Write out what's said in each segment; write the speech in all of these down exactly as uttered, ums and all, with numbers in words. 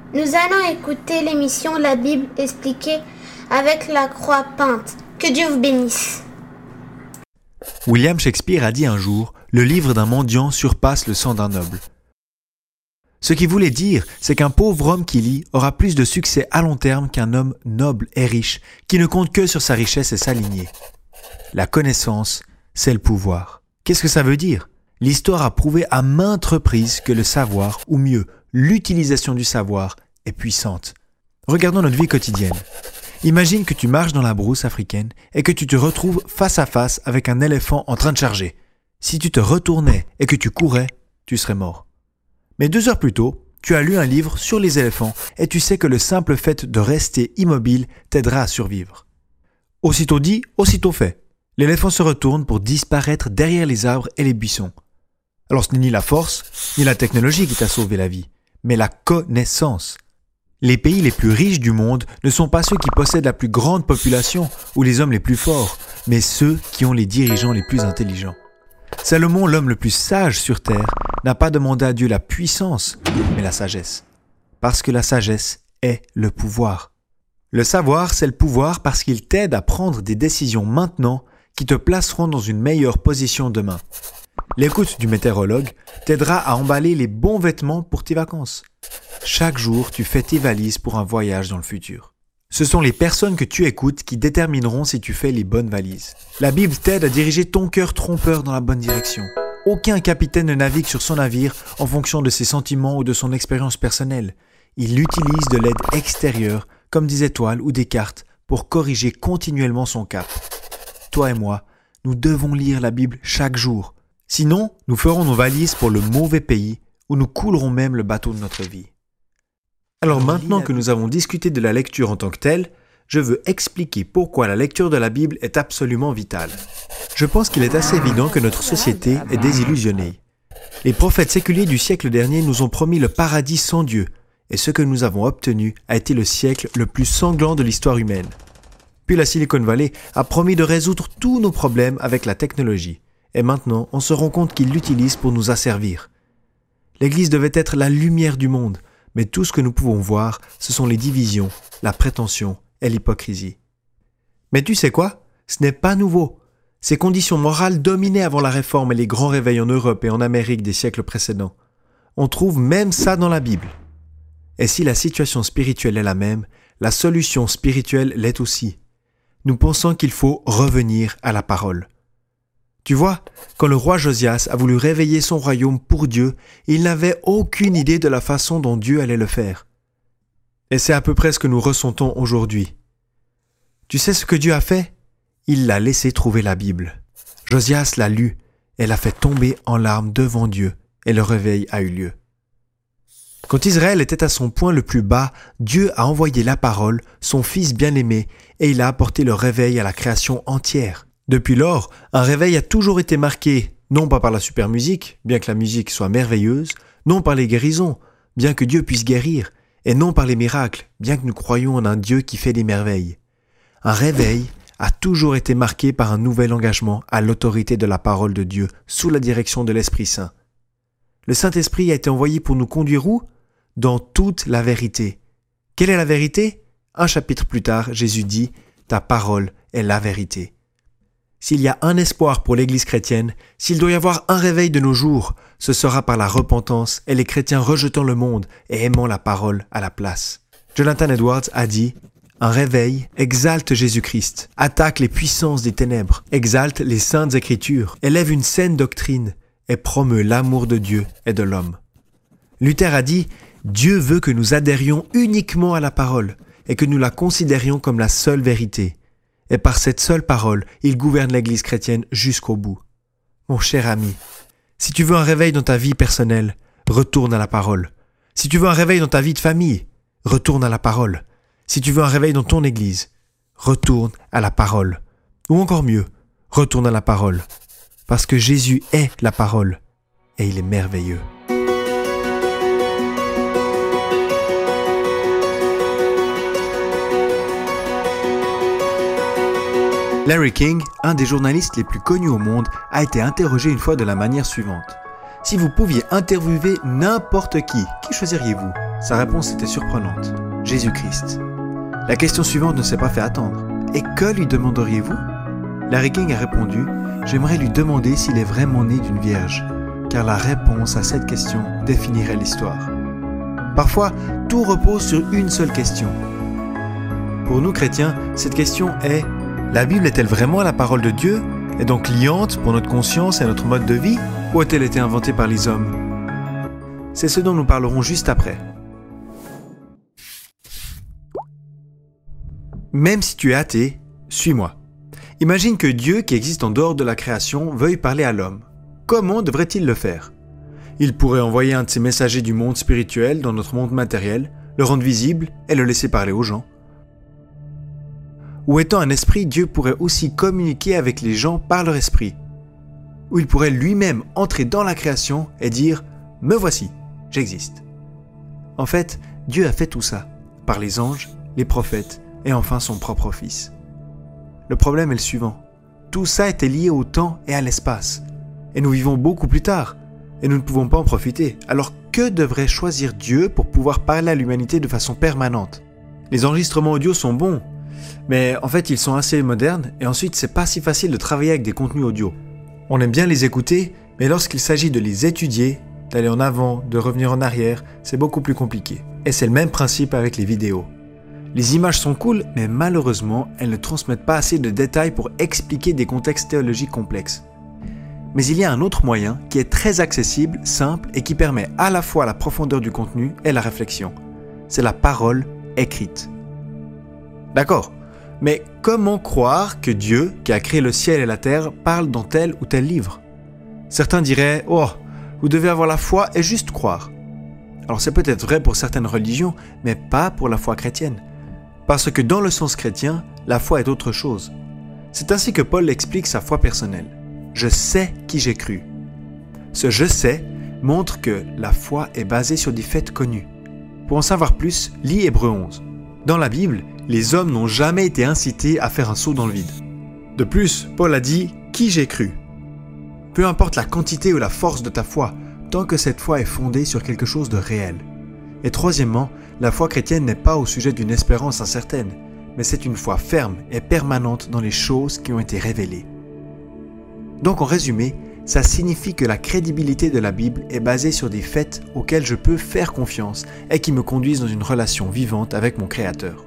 Nous allons écouter l'émission La Bible expliquée avec la croix peinte. Que Dieu vous bénisse. William Shakespeare a dit un jour « Le livre d'un mendiant surpasse le sang d'un noble ». Ce qu'il voulait dire, c'est qu'un pauvre homme qui lit aura plus de succès à long terme qu'un homme noble et riche qui ne compte que sur sa richesse et sa lignée. La connaissance, c'est le pouvoir. Qu'est-ce que ça veut dire ? L'histoire a prouvé à maintes reprises que le savoir, ou mieux, l'utilisation du savoir, est puissante. Regardons notre vie quotidienne. Imagine que tu marches dans la brousse africaine et que tu te retrouves face à face avec un éléphant en train de charger. Si tu te retournais et que tu courais, tu serais mort. Mais deux heures plus tôt, tu as lu un livre sur les éléphants et tu sais que le simple fait de rester immobile t'aidera à survivre. Aussitôt dit, aussitôt fait. L'éléphant se retourne pour disparaître derrière les arbres et les buissons. Alors ce n'est ni la force, ni la technologie qui t'a sauvé la vie, mais la connaissance. Les pays les plus riches du monde ne sont pas ceux qui possèdent la plus grande population ou les hommes les plus forts, mais ceux qui ont les dirigeants les plus intelligents. Salomon, l'homme le plus sage sur terre, n'a pas demandé à Dieu la puissance, mais la sagesse. Parce que la sagesse est le pouvoir. Le savoir, c'est le pouvoir parce qu'il t'aide à prendre des décisions maintenant qui te placeront dans une meilleure position demain. L'écoute du météorologue t'aidera à emballer les bons vêtements pour tes vacances. Chaque jour, tu fais tes valises pour un voyage dans le futur. Ce sont les personnes que tu écoutes qui détermineront si tu fais les bonnes valises. La Bible t'aide à diriger ton cœur trompeur dans la bonne direction. Aucun capitaine ne navigue sur son navire en fonction de ses sentiments ou de son expérience personnelle. Il utilise de l'aide extérieure, comme des étoiles ou des cartes, pour corriger continuellement son cap. Toi et moi, nous devons lire la Bible chaque jour. Sinon, nous ferons nos valises pour le mauvais pays ou nous coulerons même le bateau de notre vie. Alors maintenant que nous avons discuté de la lecture en tant que telle, je veux expliquer pourquoi la lecture de la Bible est absolument vitale. Je pense qu'il est assez évident que notre société est désillusionnée. Les prophètes séculiers du siècle dernier nous ont promis le paradis sans Dieu, et ce que nous avons obtenu a été le siècle le plus sanglant de l'histoire humaine. Puis la Silicon Valley a promis de résoudre tous nos problèmes avec la technologie, et maintenant on se rend compte qu'ils l'utilisent pour nous asservir. L'Église devait être la lumière du monde, mais tout ce que nous pouvons voir, ce sont les divisions, la prétention et l'hypocrisie. Mais tu sais quoi ? Ce n'est pas nouveau. Ces conditions morales dominaient avant la Réforme et les grands réveils en Europe et en Amérique des siècles précédents. On trouve même ça dans la Bible. Et si la situation spirituelle est la même, la solution spirituelle l'est aussi. Nous pensons qu'il faut revenir à la parole. Tu vois, quand le roi Josias a voulu réveiller son royaume pour Dieu, il n'avait aucune idée de la façon dont Dieu allait le faire. Et c'est à peu près ce que nous ressentons aujourd'hui. Tu sais ce que Dieu a fait ? Il l'a laissé trouver la Bible. Josias l'a lue et l'a fait tomber en larmes devant Dieu et le réveil a eu lieu. Quand Israël était à son point le plus bas, Dieu a envoyé la parole, son fils bien-aimé, et il a apporté le réveil à la création entière. Depuis lors, un réveil a toujours été marqué, non pas par la super musique, bien que la musique soit merveilleuse, non par les guérisons, bien que Dieu puisse guérir, et non par les miracles, bien que nous croyions en un Dieu qui fait des merveilles. Un réveil a toujours été marqué par un nouvel engagement à l'autorité de la parole de Dieu, sous la direction de l'Esprit Saint. Le Saint-Esprit a été envoyé pour nous conduire où ? Dans toute la vérité. Quelle est la vérité ? Un chapitre plus tard, Jésus dit « Ta parole est la vérité ». S'il y a un espoir pour l'Église chrétienne, s'il doit y avoir un réveil de nos jours, ce sera par la repentance et les chrétiens rejetant le monde et aimant la parole à la place. Jonathan Edwards a dit « Un réveil exalte Jésus-Christ, attaque les puissances des ténèbres, exalte les saintes écritures, élève une saine doctrine et promeut l'amour de Dieu et de l'homme. » Luther a dit « Dieu veut que nous adhérions uniquement à la parole et que nous la considérions comme la seule vérité. » Et par cette seule parole, il gouverne l'Église chrétienne jusqu'au bout. Mon cher ami, si tu veux un réveil dans ta vie personnelle, retourne à la parole. Si tu veux un réveil dans ta vie de famille, retourne à la parole. Si tu veux un réveil dans ton Église, retourne à la parole. Ou encore mieux, retourne à la parole. Parce que Jésus est la parole et il est merveilleux. Larry King, un des journalistes les plus connus au monde, a été interrogé une fois de la manière suivante. Si vous pouviez interviewer n'importe qui, qui choisiriez-vous ? Sa réponse était surprenante. Jésus-Christ. La question suivante ne s'est pas fait attendre. Et que lui demanderiez-vous ? Larry King a répondu « J'aimerais lui demander s'il est vraiment né d'une vierge, car la réponse à cette question définirait l'histoire. » Parfois, tout repose sur une seule question. Pour nous chrétiens, cette question est « La Bible est-elle vraiment la parole de Dieu ? Est donc liante pour notre conscience et notre mode de vie ? Ou a-t-elle été inventée par les hommes ?» C'est ce dont nous parlerons juste après. Même si tu es athée, suis-moi. Imagine que Dieu, qui existe en dehors de la création, veuille parler à l'homme. Comment devrait-il le faire ? Il pourrait envoyer un de ses messagers du monde spirituel dans notre monde matériel, le rendre visible et le laisser parler aux gens. Ou étant un esprit, Dieu pourrait aussi communiquer avec les gens par leur esprit. Ou il pourrait lui-même entrer dans la création et dire « Me voici, j'existe ». En fait, Dieu a fait tout ça, par les anges, les prophètes et enfin son propre Fils. Le problème est le suivant. Tout ça était lié au temps et à l'espace. Et nous vivons beaucoup plus tard. Et nous ne pouvons pas en profiter. Alors que devrait choisir Dieu pour pouvoir parler à l'humanité de façon permanente ? Les enregistrements audio sont bons. Mais en fait, ils sont assez modernes. Et ensuite, c'est pas si facile de travailler avec des contenus audio. On aime bien les écouter, mais lorsqu'il s'agit de les étudier, d'aller en avant, de revenir en arrière, c'est beaucoup plus compliqué. Et c'est le même principe avec les vidéos. Les images sont cool, mais malheureusement, elles ne transmettent pas assez de détails pour expliquer des contextes théologiques complexes. Mais il y a un autre moyen qui est très accessible, simple et qui permet à la fois la profondeur du contenu et la réflexion. C'est la parole écrite. D'accord, mais comment croire que Dieu, qui a créé le ciel et la terre, parle dans tel ou tel livre ? Certains diraient « Oh, vous devez avoir la foi et juste croire ». Alors c'est peut-être vrai pour certaines religions, mais pas pour la foi chrétienne. Parce que dans le sens chrétien, la foi est autre chose. C'est ainsi que Paul explique sa foi personnelle. « Je sais qui j'ai cru ». Ce « je sais » montre que la foi est basée sur des faits connus. Pour en savoir plus, lis Hébreux onze. Dans la Bible, les hommes n'ont jamais été incités à faire un saut dans le vide. De plus, Paul a dit « qui j'ai cru ». Peu importe la quantité ou la force de ta foi, tant que cette foi est fondée sur quelque chose de réel. Et troisièmement, la foi chrétienne n'est pas au sujet d'une espérance incertaine, mais c'est une foi ferme et permanente dans les choses qui ont été révélées. Donc en résumé, ça signifie que la crédibilité de la Bible est basée sur des faits auxquels je peux faire confiance et qui me conduisent dans une relation vivante avec mon Créateur.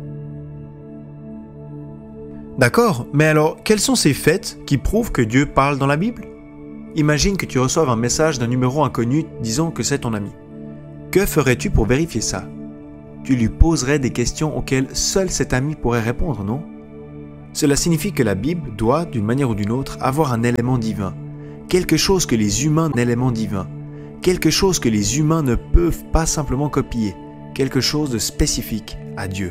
D'accord, mais alors quels sont ces faits qui prouvent que Dieu parle dans la Bible ? Imagine que tu reçoives un message d'un numéro inconnu disant que c'est ton ami. Que ferais-tu pour vérifier ça ? Tu lui poserais des questions auxquelles seul cet ami pourrait répondre, non ? Cela signifie que la Bible doit, d'une manière ou d'une autre, avoir un élément divin. Quelque chose que les humains n'ont élément divin. Quelque chose que les humains ne peuvent pas simplement copier. Quelque chose de spécifique à Dieu.